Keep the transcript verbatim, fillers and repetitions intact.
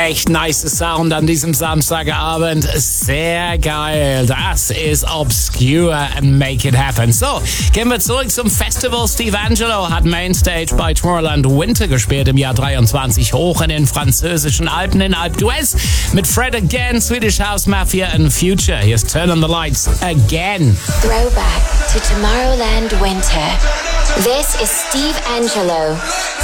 Echt nice Sound an diesem Samstagabend. Sehr geil. Das ist Obscure and Make It Happen. So, gehen wir zurück zum Festival. Steve Angello hat Mainstage bei Tomorrowland Winter gespielt im Jahr dreiundzwanzig, hoch in den französischen Alpen in Alpe d'Huez mit Fred Again, Swedish House Mafia and Future. Here's Turn on the Lights Again. Throwback to Tomorrowland Winter. This is Steve Angello.